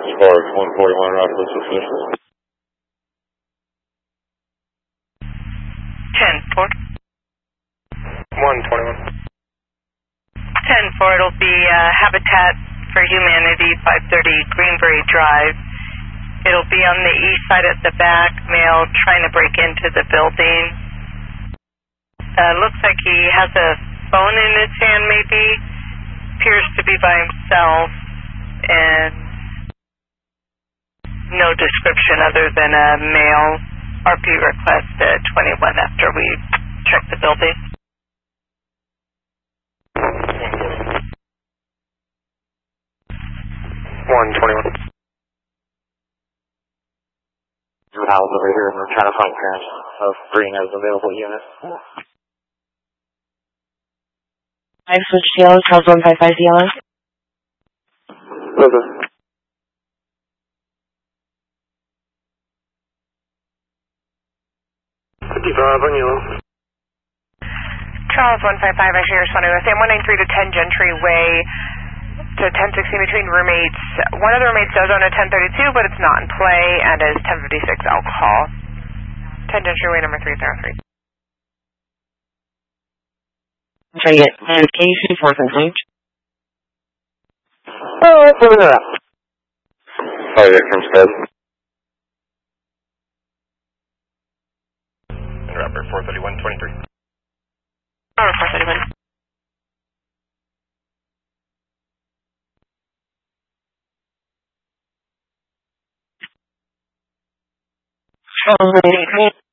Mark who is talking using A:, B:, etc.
A: Spark 141, Rockland Suspicious.
B: 10-4.
C: 121.
B: 10-4, it'll be Habitat for Humanity, 530 Greenberry Drive. It'll be on the east side at the back, male trying to break into the building. Looks like he has a phone in his hand maybe, appears to be by himself, and no description other than a male RP request at 21 after we check the building.
C: 121.
A: House over here, and we're trying to find parents of Green as available unit.
D: I've switched CLS, House 155 CLS.
C: Okay. On yellow.
E: Charles 155, I share responding with Sam 193 to 10 Gentry Way to 1016 between roommates. One of the roommates does own a 1032, but it's not in play and is 1056 alcohol. 10 Gentry Way number 303.
D: I'm trying to get identification for complaint.
A: Oh, let's move it up. Oh, yeah, from Sped.
C: Rapper 431-23.
B: Oh, 431.
D: Charles 183.